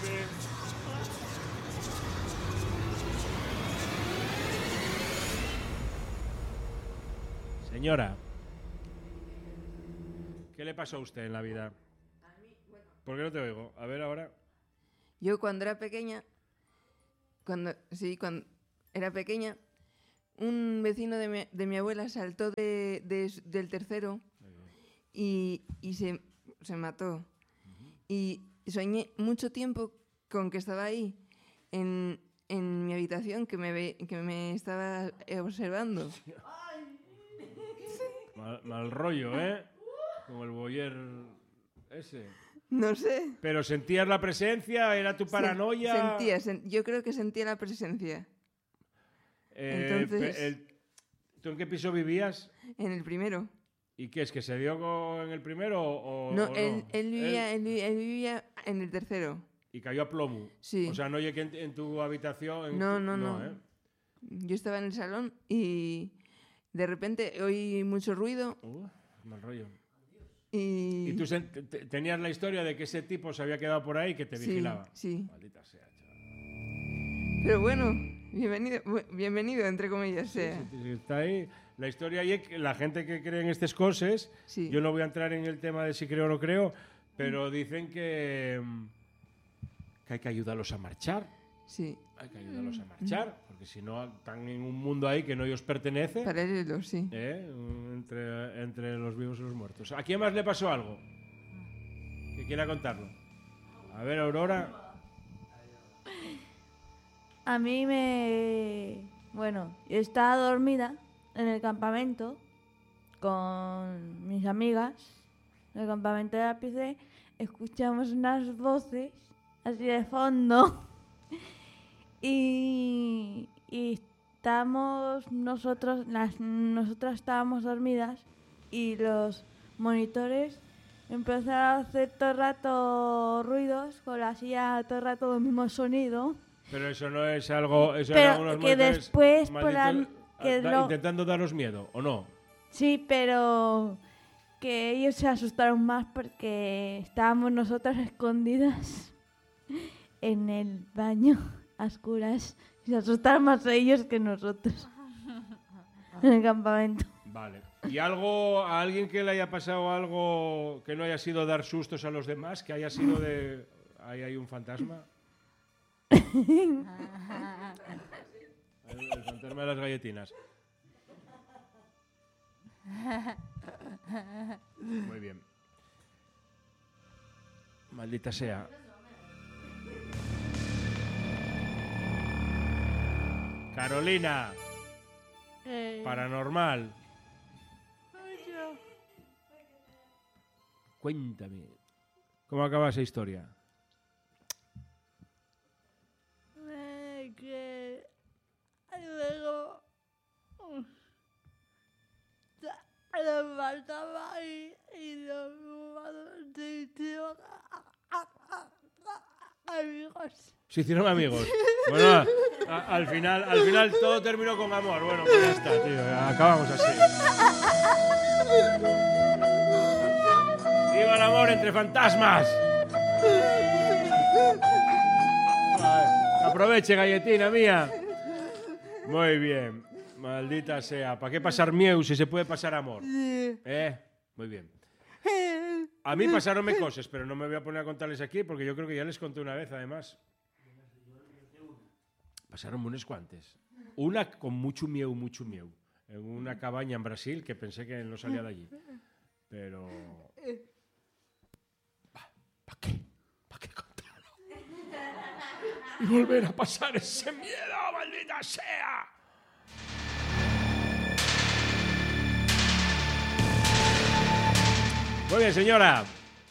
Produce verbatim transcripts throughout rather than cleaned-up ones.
Señora, ¿qué le pasó a usted en la vida? ¿Por qué no te oigo? A ver ahora. Yo cuando era pequeña, cuando sí, cuando era pequeña, un vecino de mi, de mi abuela saltó de, de, del tercero y, y se, se mató. Uh-huh. Y soñé mucho tiempo con que estaba ahí, en, en mi habitación, que me, ve, que me estaba observando. Mal, mal rollo, ¿eh? Como el boyer ese. No sé. ¿Pero sentías la presencia? ¿Era tu paranoia? Sentía, sen- yo creo que sentía la presencia. Eh, Entonces... el, ¿Tú en qué piso vivías? En el primero. ¿Y qué es? ¿Que se dio en el primero o No, o él, no? Él, vivía, él... Él, él vivía en el tercero. ¿Y cayó a plomo? Sí. O sea, no llegué en, en tu habitación... En no, tu... no, no, no. ¿eh? Yo estaba en el salón y de repente oí mucho ruido. Uh, mal rollo. Y, ¿Y tú sen- te, tenías la historia de que ese tipo se había quedado por ahí y que te sí, vigilaba? Sí. Maldita sea, chaval. Pero bueno, bienvenido, bienvenido entre comillas sea. Sí, sí, sí, está ahí. La historia ahí es que la gente que cree en estas cosas, sí. Yo no voy a entrar en el tema de si creo o no creo, pero dicen que, que hay que ayudarlos a marchar. Sí. Hay que ayudarlos a marchar, porque si no están en un mundo ahí que no ellos pertenece. Paralelos, sí. ¿eh? Entre, entre los vivos y los muertos. ¿A quién más le pasó algo? Que quiera contarlo. A ver, Aurora. A mí me... Bueno, yo estaba dormida en el campamento con mis amigas. En el campamento de Ápice escuchamos unas voces así de fondo y, y estábamos nosotros, las, nosotras estábamos dormidas y los monitores empezaron a hacer todo el rato ruidos con la silla, todo el rato el mismo sonido. Pero eso no es algo... Eso pero eran unos que después por la, que da, lo, intentando daros miedo, ¿o no? Sí, pero que ellos se asustaron más porque estábamos nosotras escondidas en el baño a oscuras. Se asustaron más ellos que nosotros en el campamento. Vale. ¿Y algo, a alguien que le haya pasado algo que no haya sido dar sustos a los demás, que haya sido de... Ahí hay un fantasma? el, el fantasma de las galletinas. Muy bien. Maldita sea. Carolina. Eh. Paranormal. Cuéntame. ¿Cómo acaba esa historia? Eh, que luego nos faltaba y, y nos hicieron amigos. Se hicieron amigos. Bueno, a, a, al final, al final todo terminó con amor. Bueno, pues ya está, tío. Acabamos así. ¡Viva el amor entre fantasmas! Aproveche, galletina mía. Muy bien. Maldita sea. ¿Para qué pasar miedo si se puede pasar amor? ¿Eh? Muy bien. A mí pasaronme cosas, pero no me voy a poner a contarles aquí porque yo creo que ya les conté una vez, además. Pasaron unos cuantes. Una con mucho miedo, mucho miedo. En una cabaña en Brasil que pensé que no salía de allí. Pero... ¿Para qué? ¿Para qué contarlo? Y volver a pasar ese miedo, maldita sea. Muy bien, señora.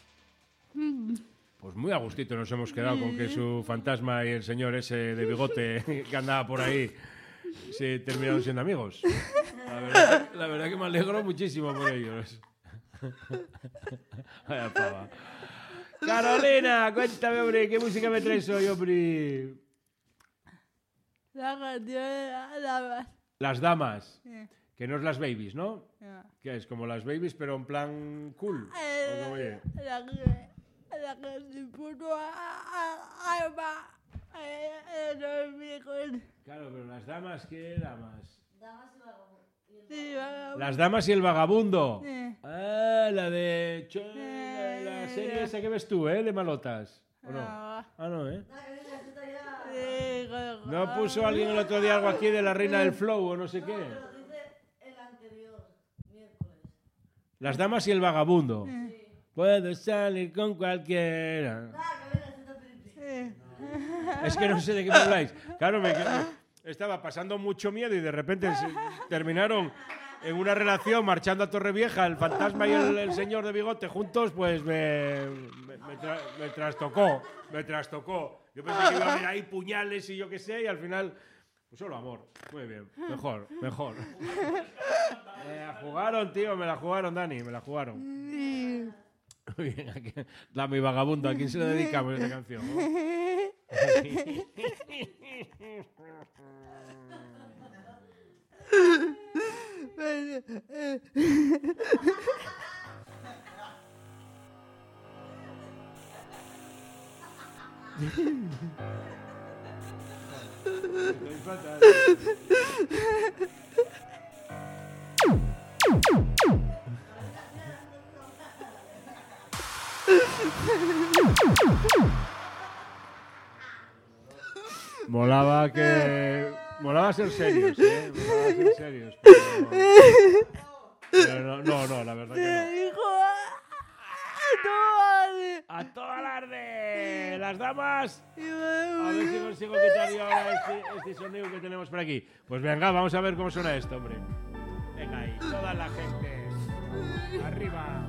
Pues muy a gustito nos hemos quedado con que su fantasma y el señor ese de bigote que andaba por ahí se terminaron siendo amigos. La verdad, la verdad que me alegro muchísimo por ellos. Vaya pava. Carolina, cuéntame, hombre, ¿qué música me traes hoy, hombre? La canción de las damas. Las damas. Sí. Que no es las babies, ¿no? No. Que es como las babies, pero en plan cool. Eh, ¿O cómo es? la, la que se puso a alma. Esos viejos. Claro, pero las damas, ¿qué damas? Damas y vagabundo. Sí, vagabundo. Las damas y el vagabundo. Sí. Ah, la de... Cho- la, la serie esa que ves tú, ¿eh? De malotas. ¿O no? Ah, Ah, no, ¿eh? Ah, que venga, esto ya. sí, con- ¿No puso alguien el otro día algo aquí de la reina del flow o no sé qué? Pero dice el anterior, miércoles. Las damas y el vagabundo. Puedo salir con cualquiera. Ah, que venga, esto piripi. Sí. Es que no sé de qué me habláis. Claro, me estaba pasando mucho miedo y de repente se- terminaron en una relación marchando a Torrevieja, el fantasma y el, el señor de bigote juntos, pues me, me, me tra- me trastocó, me trastocó. Yo pensé que iba a haber ahí puñales y yo qué sé, y al final, pues solo amor. Muy bien, mejor, mejor. Me la jugaron, tío, me la jugaron, Dani, me la jugaron. Sí. Muy bien, aquí, Dame y Vagabundo, ¿a quién se le dedicamos esta canción? ¿No? Estoy fatal. Molaba que... Molaba ser serios, ¿eh? Molaba ser serios. Pero, pero no, no, no, la verdad que no. Dijo a todas. ¡A toda alarde! ¡Las damas! Y A ver si consigo quitar yo ahora este, este sonido que tenemos por aquí. Pues venga, vamos a ver cómo suena esto, hombre. Venga ahí, toda la gente. Arriba.